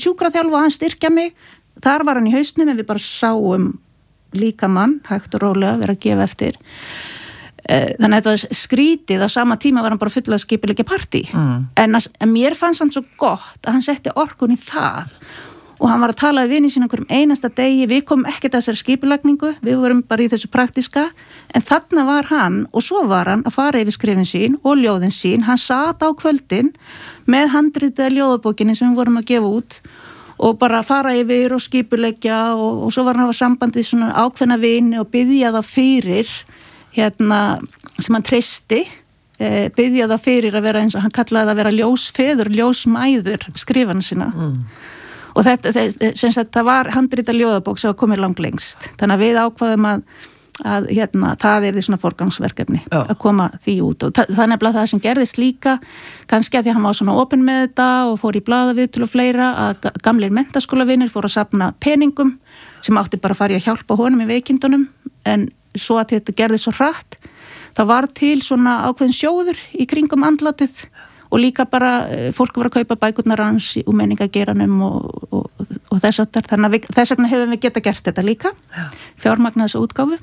sjúkraþjálfa og hann styrkja mig, þar var hann í hausnum en við bara sáum líkamann, hægt og rólega vera að gefa eftir. Þannig að þetta var skrítið, á sama tíma var hann bara full að skipuleggja partí. En mér fannst hann svo gott að hann setti orkun í það og hann var að tala við vini sína einhverjum einasta degi, við komum ekkert að þessari skipulagningu, við vorum bara í þessu praktiska, en þarna var hann og svo var hann að fara yfir skrifin sín og ljóðin sín, hann sat á kvöldin með handritið ljóðabókinni sem við vorum að gefa út og bara fara yfir og skipuleggja og svo var hann að hafa samband við svona ákveðna vini og biðja það fyrir sem hann treysti, biðja það fyrir að vera eins og hann kallaði það að vera ljósfeður, ljósmæður skrifana sína. Og þetta, sem sagt, það var handrita ljóðabók sem var komið langlengst. Þannig að við ákvaðum að það er því svona forgangsverkefni að koma því út. Og það er nefnilega það sem gerðist líka, kannski að því að hann var svona opinn með þetta og fór í blaðaviðtöl og fleira, að gamlir menntaskólavinir fóru að safna peningum sem átti bara að fara í að hjálpa honum í veikindunum, en svo að þetta gerði svo hratt, það var til svona ákveðin sjóður í kringum andlatið og líka bara fólk var að kaupa bækurnar hans úr menningageranum og þess aftar, þannig að þess vegna hefum við geta gert þetta líka, fjármagna þessa útgáfu.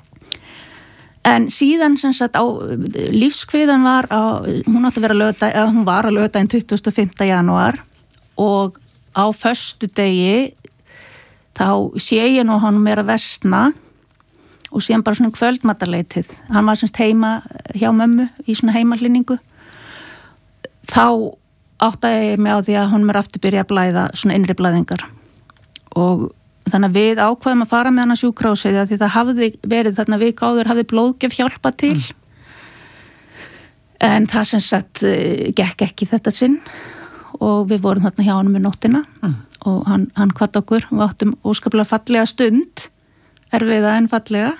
En síðan sem sagt á lífskviðan var hún átti að vera hún var að laugardaginn 25. janúar og á föstudegi þá sé ég nú hann meira versna og síðan bara svona kvöldmatarleitið. Hann var semst heima hjá mömmu í svona heimahlýningu. Þá áttaði ég mig á því að hún mér aftur byrja að blæða svona innri blæðingar. Og þannig að við ákvaðum að fara með hann að sjúkrahúsið því það hafði verið þarna viku áður hafði blóðgjöf hjálpa til. En það sem sagt gekk ekki þetta sinn og við vorum þarna hjá hann með nóttina og hann hvatti okkur og við áttum óskaplega fallega stund, erfiða en fallega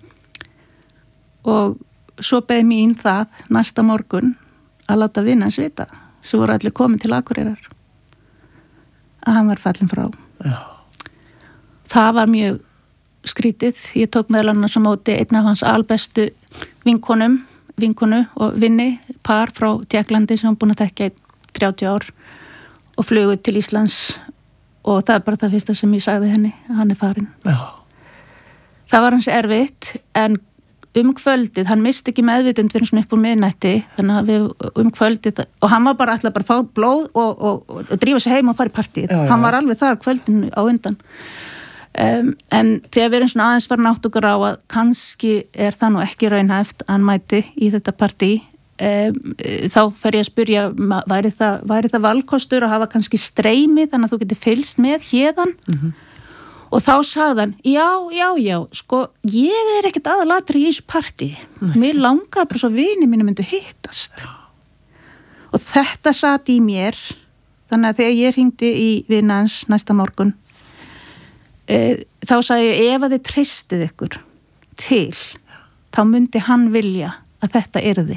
og svo beði mín það næsta morgun að láta vina hans vita svo voru allir komin til Akureyrar að hann var fallin frá. Já. Það var mjög skrítið. Ég tók meðal annars á móti einn af hans albestu vinkonu og vinni, par frá Tékklandi sem hann búin að þekkja 30 ár og flugu til Íslands og það er bara það fyrsta sem ég sagði henni, að hann er farin. Já. Það var hans erfitt, en kvöldið, hann misti ekki meðvitund fyrir svona upp úr miðnætti, þannig að við kvöldið, og hann var bara alltaf bara fá blóð og drífa sig heim og fara í partíð. Hann var alveg þar kvöldin á undan. En þegar við erum svona aðeins farin átt okkur á að kannski er það nú ekki raunhæft að hann mæti í þetta partí, þá fer ég að spyrja, væri það valkostur að hafa kannski streymi þannig að þú getur fylgst með héðan? Og þá sagði hann, já, sko, ég er ekkert aðalatri í þessu partí. Mér langaði bara svo vini mínu myndu hittast. Og þetta sat í mér, þannig að þegar ég hringdi í vina hans næsta morgun, þá sagði ég, ef að þið treystið ykkur til, þá myndi hann vilja að þetta yrði.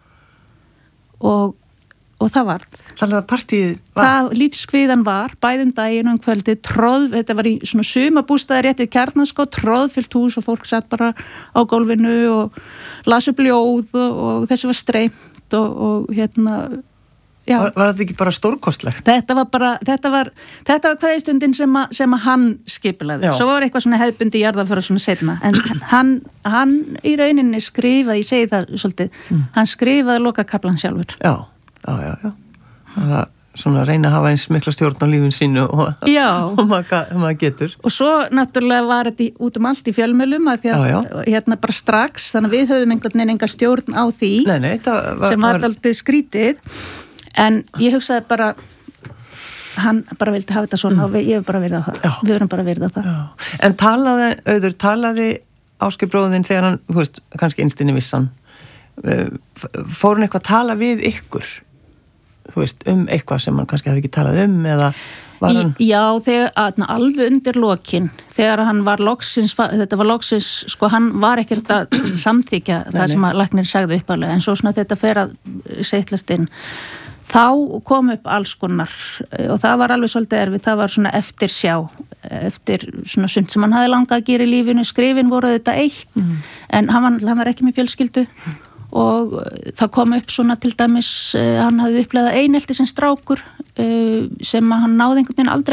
Og það var. Þannig að partíið var? Lífskviðan var, bæðum daginn og kvöldi, þetta var í svona sumabústaði rétt við Kjarnaskóg, tróðfyllt hús og fólk satt bara á gólfinu og las upp ljóð og þessu var streymt og já. Var þetta ekki bara stórkostlegt? Þetta var kveðistundin sem að hann skipulegði. Svo var eitthvað svona hefðbundi jarðarföra svona seinna, en hann í rauninni skrifaði, ég segi það svolítið, hann skrifaði lokakaflan sjálfur. Já. Það var svona að reyna að hafa eins mikla stjórn á lífin sínu og maður getur. Og svo náttúrulega var þetta út allt í fjölmiðlum að því að bara strax, þannig að við höfum einhvern veginn enga stjórn á því sem var aldrei skrítið, en ég hugsaði bara hann bara vildi hafa þetta svona og ég hef bara verið á það. Við verðum bara verið á það. En talaði Ásgeir bróðinn þegar hann, kannski innst inni vissan, fór hann eitthvað að tala við ykkur? Eitthvað sem hann kannski hafði ekki talað eða var hann? Já, þegar alveg undir lokin, þegar hann var loksins, þetta var loksins, sko hann var ekkert að samþykja það sem að læknir sagði uppalega, en svo svona þetta fer að seitlast inn, þá kom upp alls konar og það var alveg svolítið erfið, það var svona eftirsjá, eftir svona sund sem hann hafði langað að gera í lífinu, skrifin voru þetta eitt, en hann var ekki með fjölskyldu og það kom upp svona til dæmis, hann hafði upplegað einelti sem strákur sem hann náði einhvern veginn aldrei